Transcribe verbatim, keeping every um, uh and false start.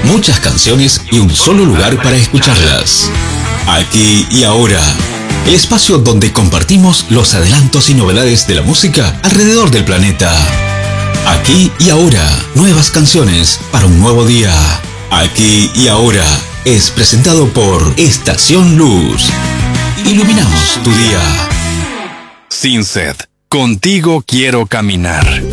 Muchas canciones y un solo lugar para escucharlas. Aquí y ahora. El espacio donde compartimos los adelantos y novedades de la música alrededor del planeta. Aquí y ahora. Nuevas canciones para un nuevo día. Aquí y ahora. Es presentado por Estación Luz. Iluminamos tu día. Sinset, contigo quiero caminar.